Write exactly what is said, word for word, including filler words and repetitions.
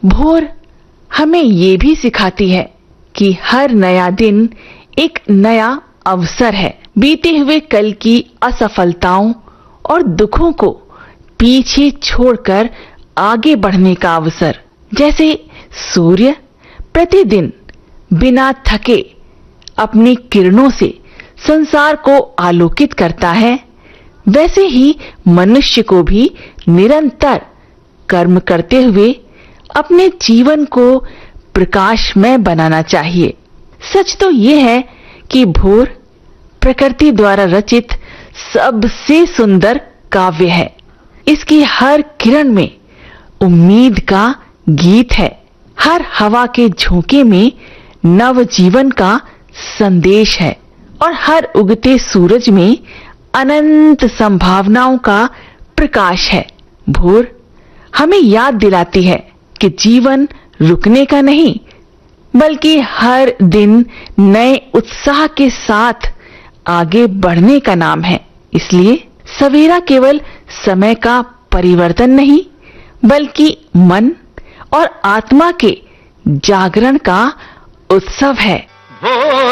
भोर हमें ये भी सिखाती है कि हर नया दिन एक नया अवसर है। बीते हुए कल की असफलताओं और दुखों को पीछे छोड़कर आगे बढ़ने का अवसर। जैसे सूर्य प्रतिदिन बिना थके अपनी किरणों से संसार को आलोकित करता है, वैसे ही मनुष्य को भी निरंतर कर्म करते हुए अपने जीवन को प्रकाशमय बनाना चाहिए। सच तो यह है कि भोर प्रकृति द्वारा रचित सबसे सुंदर काव्य है। इसकी हर किरण में उम्मीद का गीत है, हर हवा के झोंके में नव जीवन का संदेश है और हर उगते सूरज में अनंत संभावनाओं का प्रकाश है। भोर हमें याद दिलाती है कि जीवन रुकने का नहीं, बल्कि हर दिन नए उत्साह के साथ आगे बढ़ने का नाम है। इसलिए सवेरा केवल समय का परिवर्तन नहीं, बल्कि मन और आत्मा के जागरण का उत्सव है।